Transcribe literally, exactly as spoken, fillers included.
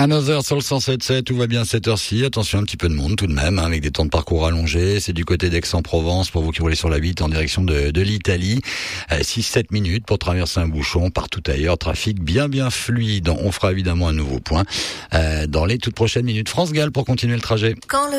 Another sur le cent sept sept, tout va bien à cette heure-ci. Attention, un petit peu de monde tout de même, hein, avec des temps de parcours allongés. C'est du côté d'Aix-en-Provence pour vous qui roulez sur la huit en direction de, de l'Italie. Euh, six sept minutes pour traverser un bouchon. Partout ailleurs, trafic bien bien fluide. On fera évidemment un nouveau point euh, dans les toutes prochaines minutes. France Gall pour continuer le trajet. Quand le